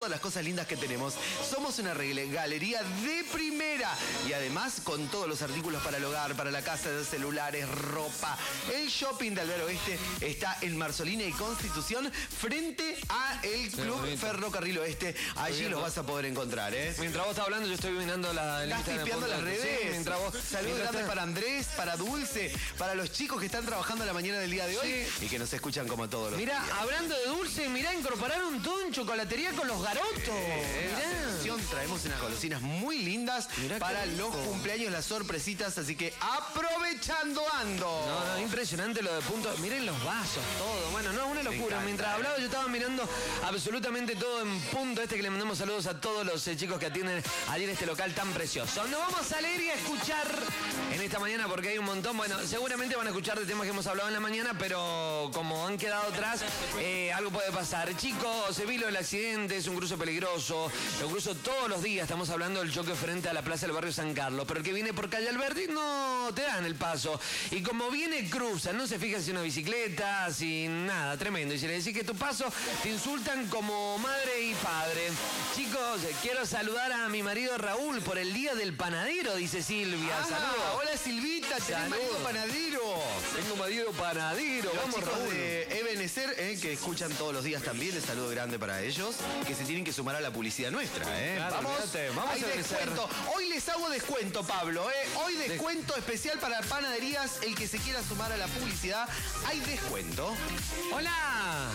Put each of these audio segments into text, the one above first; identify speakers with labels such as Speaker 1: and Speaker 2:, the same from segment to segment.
Speaker 1: todas las cosas lindas que tenemos. Somos una galería de primera y además con todos los artículos para el hogar, para la casa, de celulares, ropa. El shopping de Alvear Oeste está en Marzolina y Constitución frente a el Club Ferrocarril Oeste. Allí los vas a poder encontrar, ¿eh?
Speaker 2: Mientras vos estás hablando, yo estoy mirando la
Speaker 1: Estás tipeando las redes.
Speaker 2: Sí,
Speaker 1: Saludos grandes para Andrés, para Dulce, para los chicos que están trabajando la mañana del día de hoy y que nos escuchan como todos los días.
Speaker 2: Mirá, hablando de Dulce, mirá, incorporaron todo en chocolatería con los garotos.
Speaker 1: Atención, traemos unas golosinas muy lindas para los cumpleaños, las sorpresitas, así que aprovechando ando.
Speaker 2: No, impresionante lo de punto. Miren los vasos, todo. Bueno, no, una locura. Mientras hablaba yo estaba mirando absolutamente todo en punto. Que le mandamos saludos a todos los chicos que atienden allí en este local tan precioso. Nos vamos a leer y a escuchar en esta mañana porque hay un montón. Bueno, seguramente van a escuchar de temas que hemos hablado en la mañana, pero como han quedado atrás, algo puede pasar. Chicos, se vino el accidente, es un cruce peligroso. Lo cruzo todos los días. Estamos hablando del choque frente a la plaza del barrio San Carlos. Pero el que viene por calle Alberti no te dan el paso. Y como viene, cruza. No se fija si una bicicleta, sin nada. Tremendo. Y si le decís que tu paso, te insultan como madre y padre. Chicos, quiero saludar a mi marido Raúl por el Día del Panadero, dice Silvia. Saludos.
Speaker 1: Hola Silvita, tenés marido panadero.
Speaker 2: Tengo marido panadero.
Speaker 1: Los
Speaker 2: vamos,
Speaker 1: chicos
Speaker 2: Raúl.
Speaker 1: de Ebenecer, que escuchan todos los días también, un saludo grande para ellos, que se tienen que sumar a la publicidad nuestra.
Speaker 2: Claro,
Speaker 1: vamos
Speaker 2: hay
Speaker 1: a descuento. Hoy les hago descuento, Pablo. Hoy descuento especial para panaderías. El que se quiera sumar a la publicidad, hay descuento.
Speaker 2: Hola.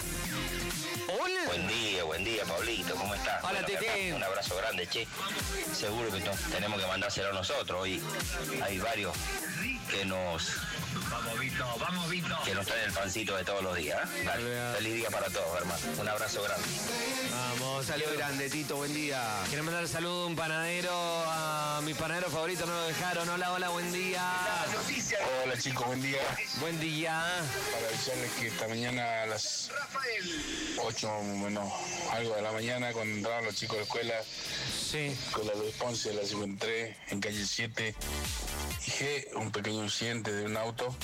Speaker 2: Hola.
Speaker 3: Buen día, Pablito, ¿cómo estás?
Speaker 2: Hola, Tete.
Speaker 3: Un abrazo grande, che. Seguro que tenemos que mandárselo nosotros. Hoy hay varios que nos... Vamos, Vito. Que nos traen el pancito de todos los días. Dale, feliz día para todos, hermano. Un abrazo grande.
Speaker 1: Vamos, saludo grande, Tito, buen día.
Speaker 2: Quiero mandar saludo a un panadero, a mi panadero favorito, no lo dejaron. Hola, buen día.
Speaker 4: Hola chicos, buen día.
Speaker 2: Buen día.
Speaker 4: Para avisarles que esta mañana a las 8, bueno, algo de la mañana, cuando entraban los chicos de la escuela,
Speaker 2: Sí.
Speaker 4: con la Luis Ponce de la 53, en calle 7, y G, un pequeño incidente de un auto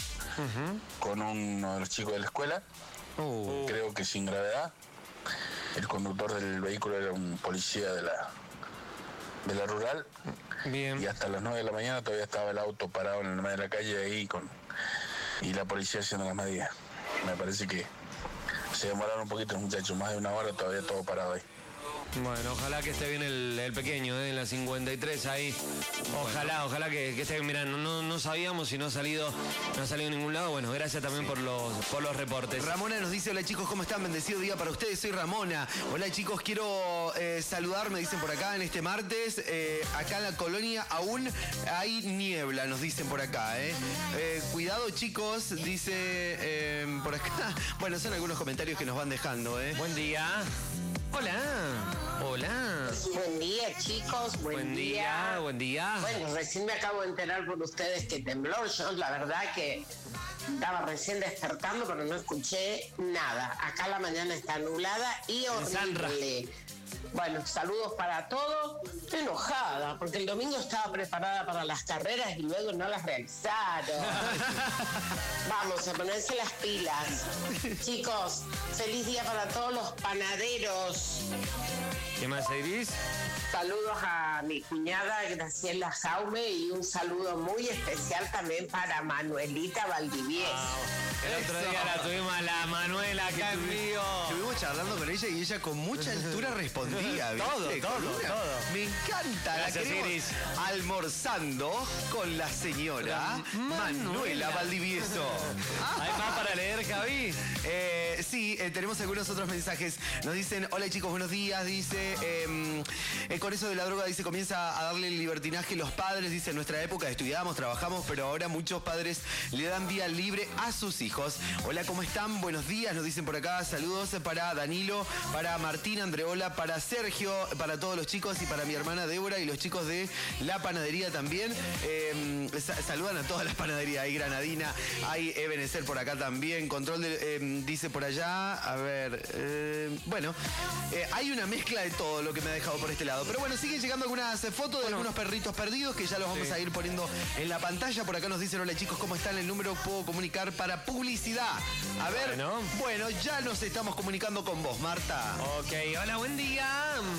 Speaker 4: con uno de los chicos de la escuela, creo que sin gravedad. El conductor del vehículo era un policía de la rural.
Speaker 2: Bien.
Speaker 4: Y hasta las 9 de la mañana todavía estaba el auto parado en el medio de la calle ahí y la policía haciendo las medidas. Me parece que se demoraron un poquito los muchachos, más de una hora todavía todo parado ahí.
Speaker 2: Bueno, ojalá que esté bien el pequeño, en la 53 ahí. Ojalá que esté bien. Mirá, no sabíamos si no ha salido en ningún lado. Bueno, gracias también por los reportes.
Speaker 1: Ramona nos dice, hola chicos, ¿cómo están? Bendecido día para ustedes, soy Ramona. Hola chicos, quiero saludar, me dicen por acá en este martes. Acá en la colonia aún hay niebla, nos dicen por acá. Cuidado chicos, dice por acá. Bueno, son algunos comentarios que nos van dejando.
Speaker 2: Buen día. Hola.
Speaker 5: Buen día, chicos. Buen día.
Speaker 2: Buen día.
Speaker 5: Bueno, recién me acabo de enterar por ustedes que tembló. Yo, la verdad que estaba recién despertando, pero no escuché nada. Acá la mañana está nublada y horrible. Bueno, saludos para todos. Estoy enojada porque el domingo estaba preparada para las carreras y luego no las realizaron. Vamos a ponerse las pilas. Chicos, feliz día para todos los panaderos.
Speaker 2: ¿Qué más, Iris?
Speaker 5: Saludos a mi cuñada Graciela Jaume y un saludo muy especial también para Manuelita Valdivieso.
Speaker 2: El otro día la tuvimos a la Manuela acá en vivo.
Speaker 1: Estuvimos charlando con ella y ella con mucha altura respondía. ¿viste?
Speaker 2: Todo.
Speaker 1: Me encanta.
Speaker 2: Gracias,
Speaker 1: la queremos.
Speaker 2: Iris.
Speaker 1: Almorzando con la señora Manuela Valdivieso.
Speaker 2: ¿Hay más para leer, Javi?
Speaker 1: Sí, tenemos algunos otros mensajes. Nos dicen, hola chicos, buenos días. Dice, con eso de la droga, dice, comienza a darle el libertinaje los padres. Dice, en nuestra época estudiábamos, trabajamos, pero ahora muchos padres le dan vía libre a sus hijos. Hola, ¿cómo están? Buenos días, nos dicen por acá. Saludos para Danilo, para Martín Andreola, para Sergio, para todos los chicos y para mi hermana Débora y los chicos de la panadería también. Saludan a todas las panaderías. Hay Granadina, hay Ebenecer por acá también. Control dice por allá. A ver, bueno, hay una mezcla de todo lo que me ha dejado por este lado. Pero bueno, siguen llegando algunas fotos de algunos perritos perdidos que ya los vamos a ir poniendo en la pantalla. Por acá nos dicen, hola chicos, ¿cómo están? El número puedo comunicar para publicidad. A ver, bueno, ya nos estamos comunicando con vos, Marta.
Speaker 2: Ok, hola, buen día.